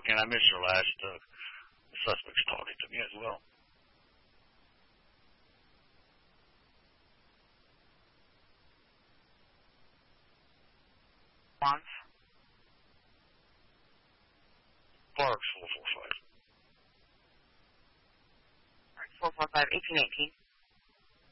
talking. I missed your last suspects talking to me as well. Bonds. Parks 445. All right, 445, 1818.